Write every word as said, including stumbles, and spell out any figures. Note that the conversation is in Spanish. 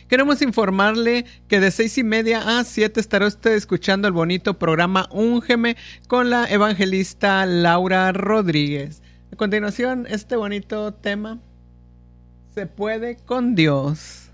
Queremos informarle que de seis y media a siete estará usted escuchando el bonito programa Úngeme con la evangelista Laura Rodríguez. A continuación, este bonito tema, Se puede con Dios.